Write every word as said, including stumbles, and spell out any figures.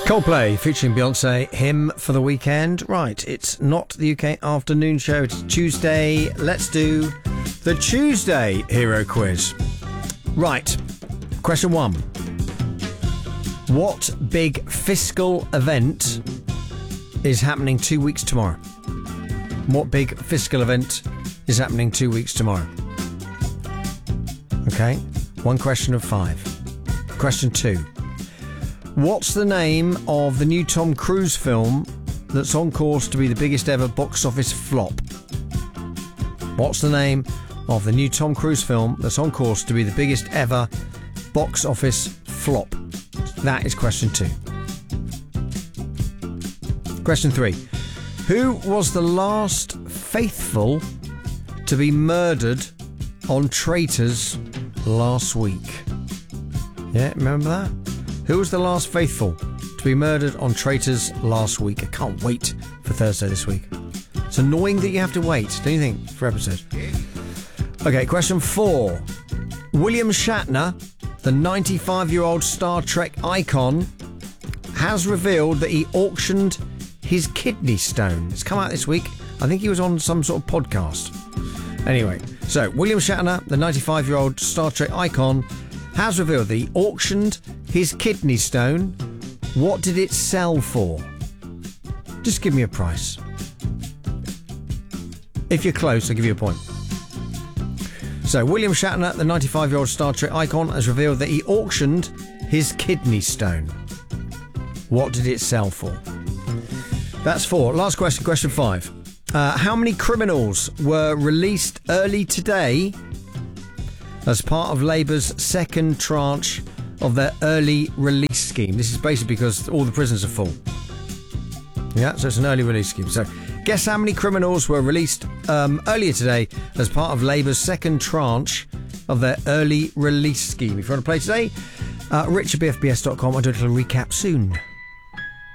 Coldplay featuring Beyonce, Hymn for the Weekend. Right, it's not the U K afternoon show, it's Tuesday. Let's do the Tuesday Hero Quiz. Right, question one. What big fiscal event is happening two weeks tomorrow? What big fiscal event is happening two weeks tomorrow? Okay, one question of five. Question two. What's the name of the new Tom Cruise film that's on course to be the biggest ever box office flop? What's the name of the new Tom Cruise film that's on course to be the biggest ever box office flop? That is question two. Question three. Who was the last faithful to be murdered on Traitors last week? Yeah, remember that? Who was the last faithful to be murdered on Traitors last week? I can't wait for Thursday this week. It's annoying that you have to wait, don't you think, for episodes? Okay, question four. William Shatner, the ninety-five-year-old Star Trek icon, has revealed that he auctioned his kidney stone. It's come out this week. I think he was on some sort of podcast. Anyway, so William Shatner, the ninety-five-year-old Star Trek icon, has revealed that he auctioned his kidney stone. What did it sell for? Just give me a price. If you're close, I'll give you a point. So, William Shatner, the ninety-five-year-old Star Trek icon, has revealed that he auctioned his kidney stone. What did it sell for? That's four. Last question, question five. Uh, how many criminals were released early today as part of Labour's second tranche of their early release scheme? This is basically because all the prisons are full. Yeah, so it's an early release scheme. So guess how many criminals were released um, earlier today as part of Labour's second tranche of their early release scheme. If you want to play today, uh, rich at b f b s dot com. I'll do a little recap soon.